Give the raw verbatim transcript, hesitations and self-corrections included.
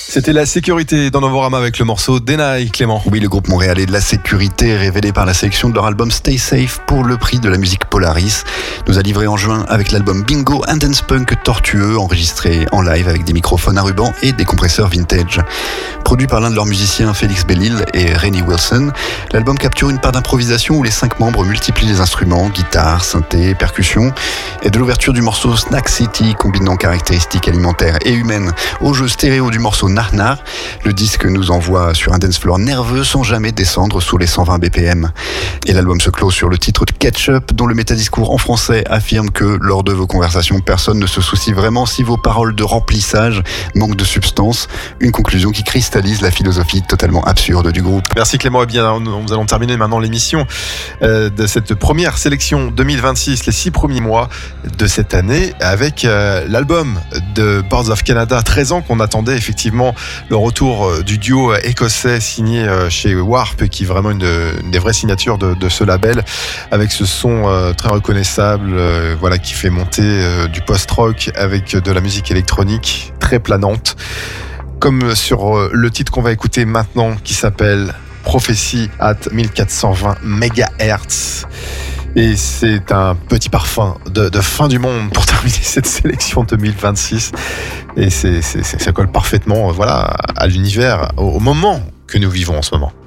C'était La Sécurité dans Novorama avec le morceau Denai, Clément. Oui, le groupe montréalais de La Sécurité, révélé par la sélection de leur album Stay Safe pour le prix de la musique Polaris, nous a livré en juin avec l'album Bingo, un dance punk tortueux enregistré en live avec des microphones à ruban et des compresseurs vintage. Produit par l'un de leurs musiciens, Félix Bellil et Rennie Wilson, l'album capture une part d'improvisation où les cinq membres multiplient les instruments, guitare, synthé, percussion, et de l'ouverture du morceau Snack City, combinant caractéristiques alimentaires et humaines au jeu stéréo du morceau Nar Nar. Le disque nous envoie sur un dance floor nerveux sans jamais descendre sous les cent vingt B P M. Et l'album se clôt sur le titre de Ketchup, dont le métadiscours en français affirme que lors de vos conversations, personne ne se soucie vraiment si vos paroles de remplissage manquent de substance. Une conclusion qui cristallise la philosophie totalement absurde du groupe. Merci Clément. Eh bien, nous allons terminer maintenant l'émission euh, de cette première sélection deux mille vingt-six, les six premiers mois de cette année, avec euh, l'album de Boards of Canada, treize ans qu'on attendait effectivement le retour du duo écossais signé chez Warp, qui est vraiment une, une des vraies signatures de, de ce label, avec ce son euh, très reconnaissable, euh, voilà, qui fait monter euh, du post-rock avec de la musique électronique très planante, comme sur euh, le titre qu'on va écouter maintenant, qui s'appelle Prophecy at mille quatre cent vingt mégahertz. Et c'est un petit parfum de, de fin du monde pour terminer cette sélection deux mille vingt-six. Et c'est, c'est, ça colle parfaitement, voilà, à l'univers, au, au moment que nous vivons en ce moment.